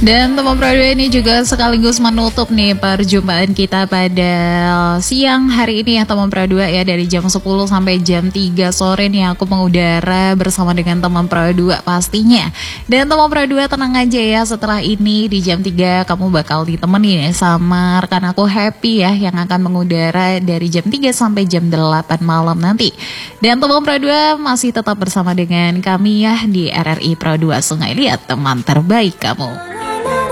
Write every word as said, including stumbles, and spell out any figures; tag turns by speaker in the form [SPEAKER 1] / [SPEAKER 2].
[SPEAKER 1] Dan teman Pro dua ini juga sekaligus menutup nih perjumpaan kita pada siang hari ini ya teman Pro dua ya, dari jam sepuluh sampai jam tiga sore nih aku mengudara bersama dengan teman Pro dua pastinya. Dan teman Pro dua tenang aja ya, setelah ini di jam tiga kamu bakal ditemenin sama rekan aku Happy ya, yang akan mengudara dari jam tiga sampai jam delapan malam nanti. Dan teman Pro dua masih tetap bersama dengan kami ya di R R I Pro dua Sungai Liat, teman terbaik kamu.